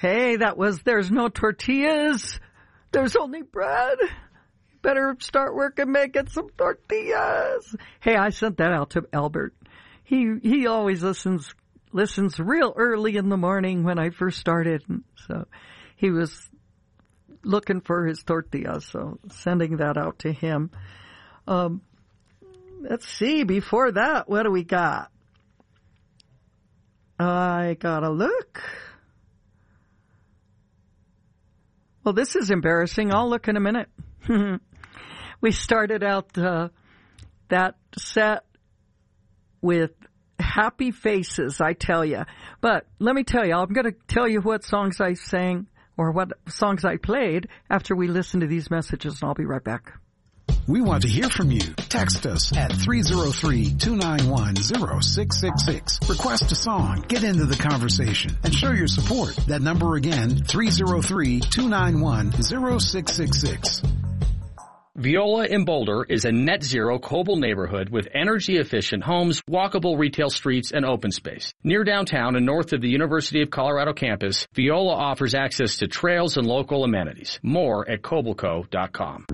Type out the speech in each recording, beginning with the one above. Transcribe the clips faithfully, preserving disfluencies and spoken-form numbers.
Hey, that was There's No Tortillas. There's only bread. Better start working making some tortillas. Hey, I sent that out to Albert. He he always listens listens real early in the morning when I first started. So he was looking for his tortillas, so sending that out to him. Um, let's see, before that, what do we got? I gotta look. Well, this is embarrassing. I'll look in a minute. We started out uh, that set with Happy Faces, I tell you. But let me tell you, I'm going to tell you what songs I sang or what songs I played after we listen to these messages, and I'll be right back. We want to hear from you. Text us at three oh three, two nine one, oh six six six. Request a song, get into the conversation, and show your support. That number again, three oh three, two nine one, oh six six six. Viola in Boulder is a net zero Coble neighborhood with energy efficient homes, walkable retail streets, and open space. Near downtown and north of the University of Colorado campus, Viola offers access to trails and local amenities. More at cobleco dot com.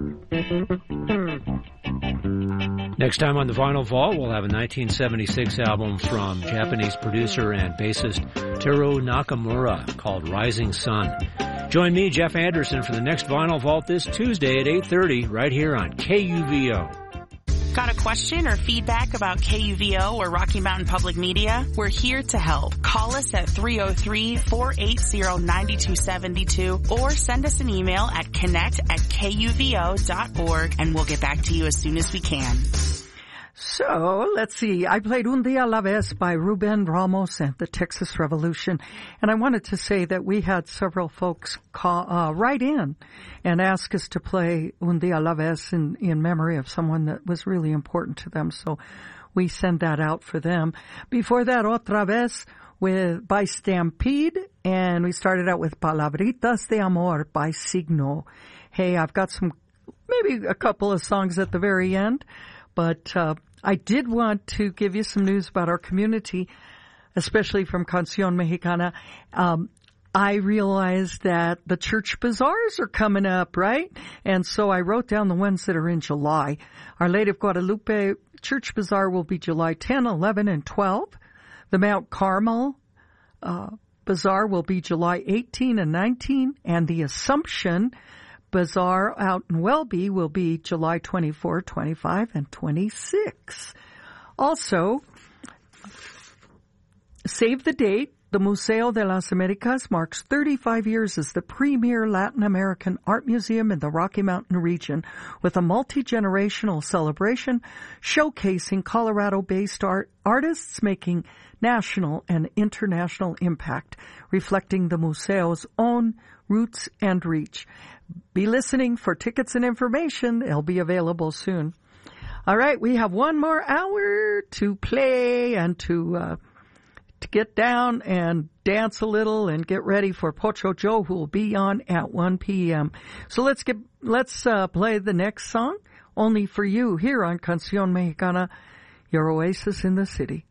Next time on the Vinyl Vault, we'll have a nineteen seventy-six album from Japanese producer and bassist Teru Nakamura called Rising Sun. Join me, Jeff Anderson, for the next Vinyl Vault this Tuesday at eight thirty right here on K U V O. Got a question or feedback about K U V O or Rocky Mountain Public Media? We're here to help. Call us at three oh three, four eight zero, nine two seven two or send us an email at connect at K U V O dot org and we'll get back to you as soon as we can. So, let's see. I played Un Día a la Vez by Ruben Ramos and the Texas Revolution. And I wanted to say that we had several folks call, uh, write in and ask us to play Un Día a la Vez in, in memory of someone that was really important to them. So we send that out for them. Before that, Otra Vez with, by Stampede. And we started out with Palabritas de Amor by Signo. Hey, I've got some, maybe a couple of songs at the very end. But uh, I did want to give you some news about our community, especially from Canción Mexicana. Um, I realized that the church bazaars are coming up, right? And so I wrote down the ones that are in July. Our Lady of Guadalupe Church Bazaar will be July tenth, eleventh, and twelfth. The Mount Carmel uh, Bazaar will be July eighteenth and nineteenth. And the Assumption Bazaar out in Welby will be July twenty-fourth, twenty-fifth, and twenty-sixth. Also, save the date. The Museo de las Americas marks thirty-five years as the premier Latin American art museum in the Rocky Mountain region with a multi-generational celebration showcasing Colorado-based art artists making national and international impact, reflecting the museo's own roots and reach. Be listening for tickets and information. They'll be available soon. All right, we have one more hour to play and to uh, to get down and dance a little and get ready for Pocho Joe, who will be on at one p.m. So let's get let's uh, play the next song, Only for You, here on Canción Mexicana, your oasis in the city.